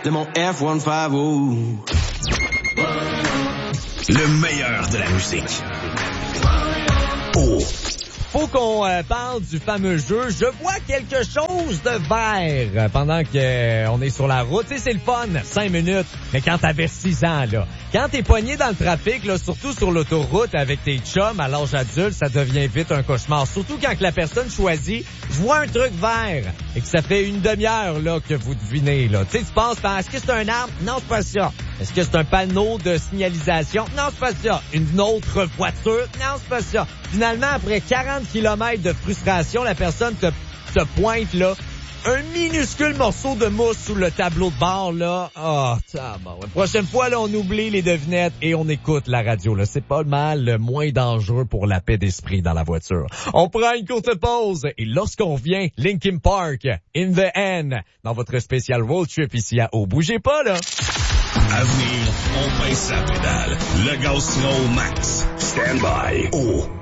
de mon F-150. Le meilleur de la musique. Oh. Faut qu'on parle du fameux jeu. Je vois quelque chose de vert pendant que on est sur la route. Tu sais, c'est le fun, 5 minutes. Mais quand t'avais 6 ans, là, quand t'es pogné dans le trafic, là, surtout sur l'autoroute avec tes chums à l'âge adulte, ça devient vite un cauchemar. Surtout quand la personne choisit, je vois un truc vert et que ça fait une demi-heure là que vous devinez. Là. Tu sais, tu penses, est-ce que c'est un arbre? Non, c'est pas ça. Est-ce que c'est un panneau de signalisation? Non, c'est pas ça. Une autre voiture? Non, c'est pas ça. Finalement, après 40 kilomètres de frustration, la personne te pointe, là, un minuscule morceau de mousse sous le tableau de bord, là. Ah, ouais. Prochaine fois, là, on oublie les devinettes et on écoute la radio, là. C'est pas mal le moins dangereux pour la paix d'esprit dans la voiture. On prend une courte pause et lorsqu'on revient, Linkin Park, In the End, dans votre spécial road trip ici à Eau. Bougez pas, là. À venir, on pince sa pédale. Le gaz sera au max. Stand by. Oh.